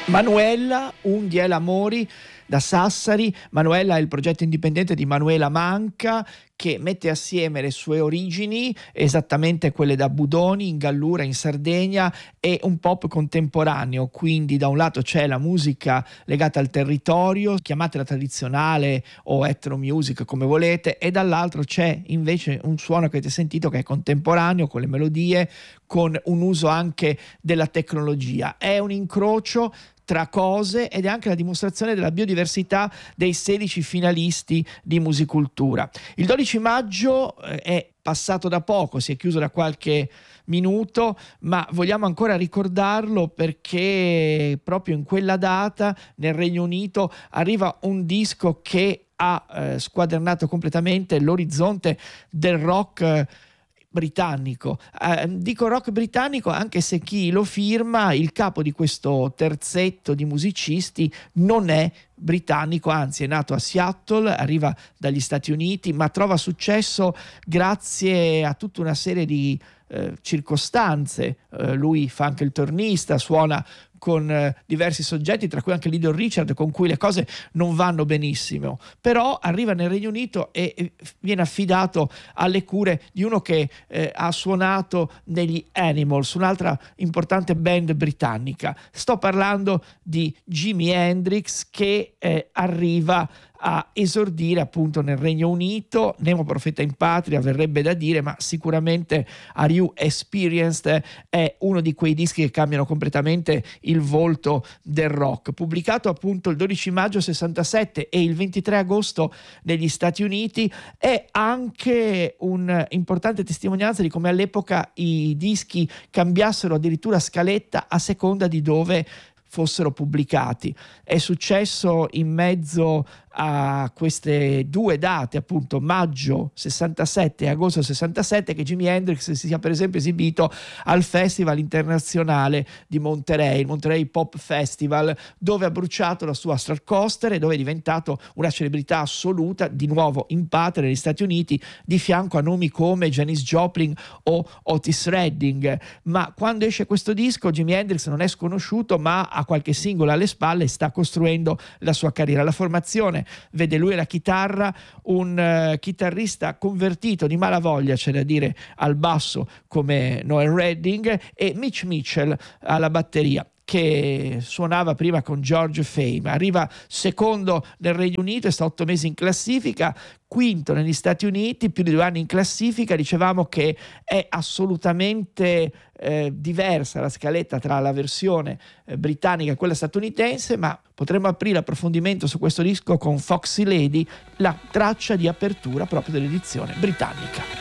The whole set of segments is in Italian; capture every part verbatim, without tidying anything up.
Manuela, Unghie l'amori da Sassari. Manuela è il progetto indipendente di Manuela Manca, che mette assieme le sue origini, esattamente quelle da Budoni in Gallura in Sardegna, e un pop contemporaneo. Quindi da un lato c'è la musica legata al territorio, chiamatela tradizionale o ethno music come volete, e dall'altro c'è invece un suono che avete sentito che è contemporaneo, con le melodie, con un uso anche della tecnologia. È un incrocio tra cose ed è anche la dimostrazione della biodiversità dei sedici finalisti di Musicultura. Il dodici maggio eh, è passato da poco, si è chiuso da qualche minuto, ma vogliamo ancora ricordarlo perché proprio in quella data nel Regno Unito arriva un disco che ha eh, squadernato completamente l'orizzonte del rock eh, britannico. Eh, dico rock britannico anche se chi lo firma, il capo di questo terzetto di musicisti, non è britannico, anzi è nato a Seattle, arriva dagli Stati Uniti, ma trova successo grazie a tutta una serie di eh, circostanze. Eh, lui fa anche il tornista, suona con eh, diversi soggetti, tra cui anche Little Richard, con cui le cose non vanno benissimo, però arriva nel Regno Unito e, e viene affidato alle cure di uno che eh, ha suonato negli Animals, un'altra importante band britannica. Sto parlando di Jimi Hendrix, che eh, arriva a esordire appunto nel Regno Unito. Nemo profeta in patria verrebbe da dire, ma sicuramente Are You Experienced è uno di quei dischi che cambiano completamente il volto del rock. Pubblicato appunto il dodici maggio sessantasette e il ventitré agosto negli Stati Uniti, è anche un'importante testimonianza di come all'epoca i dischi cambiassero addirittura scaletta a seconda di dove fossero pubblicati. È successo in mezzo a queste due date, appunto maggio sessantasette e agosto sessantasette, che Jimi Hendrix si sia per esempio esibito al Festival internazionale di Monterey, il Monterey Pop Festival, dove ha bruciato la sua Stratocaster e dove è diventato una celebrità assoluta, di nuovo in patria negli Stati Uniti, di fianco a nomi come Janis Joplin o Otis Redding. Ma quando esce questo disco Jimi Hendrix non è sconosciuto, ma ha qualche singolo alle spalle e sta costruendo la sua carriera. La formazione vede lui alla chitarra, un uh, chitarrista convertito di malavoglia, c'è da dire, al basso come Noel Redding, e Mitch Mitchell alla batteria, che suonava prima con George Fame. Arriva secondo nel Regno Unito e sta otto mesi in classifica, quinto negli Stati Uniti, più di due anni in classifica. Dicevamo che è assolutamente eh, diversa la scaletta tra la versione eh, britannica e quella statunitense, ma potremmo aprire approfondimento su questo disco con Foxy Lady, la traccia di apertura proprio dell'edizione britannica.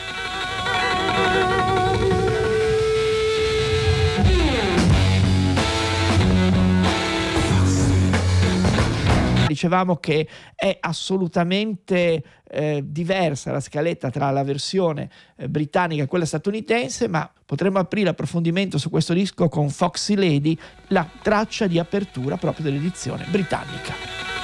Dicevamo che è assolutamente eh, diversa la scaletta tra la versione eh, britannica e quella statunitense, ma potremmo aprire approfondimento su questo disco con Foxy Lady, la traccia di apertura proprio dell'edizione britannica.